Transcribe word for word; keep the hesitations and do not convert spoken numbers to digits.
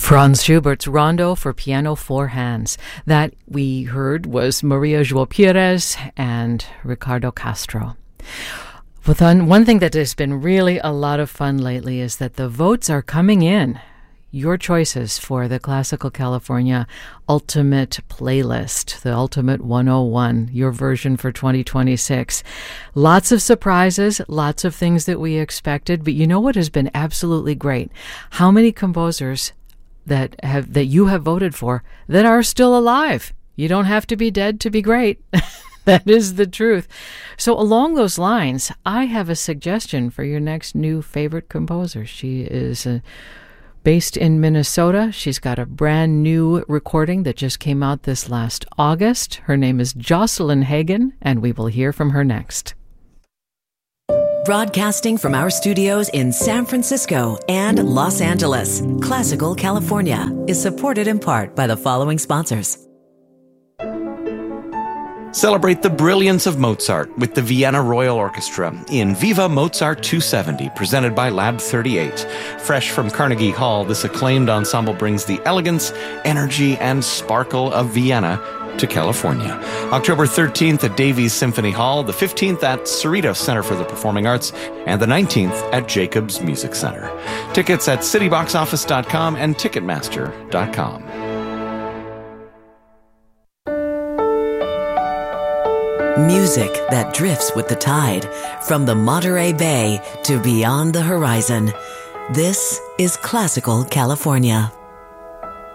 Franz Schubert's Rondo for Piano Four Hands. That we heard was Maria João Pires and Ricardo Castro. Well, one thing that has been really a lot of fun lately is that the votes are coming in. Your choices for the Classical California Ultimate Playlist, the Ultimate one oh one, your version for twenty twenty-six. Lots of surprises, lots of things that we expected, but you know what has been absolutely great? How many composers that have that you have voted for that are still alive? You don't have to be dead to be great. That is the truth. So along those lines, I have a suggestion for your next new favorite composer. She is a based in Minnesota. She's got a brand new recording that just came out this last August. Her name is Jocelyn Hagan, and we will hear from her next. Broadcasting from our studios in San Francisco and Los Angeles, Classical California is supported in part by the following sponsors. Celebrate the brilliance of Mozart with the Vienna Royal Orchestra in Viva Mozart two seventy, presented by Lab thirty-eight. Fresh from Carnegie Hall, this acclaimed ensemble brings the elegance, energy, and sparkle of Vienna to California. October thirteenth at Davies Symphony Hall, the fifteenth at Cerritos Center for the Performing Arts, and the nineteenth at Jacobs Music Center. Tickets at city box office dot com and ticketmaster dot com. Music that drifts with the tide, from the Monterey Bay to beyond the horizon. This is Classical California.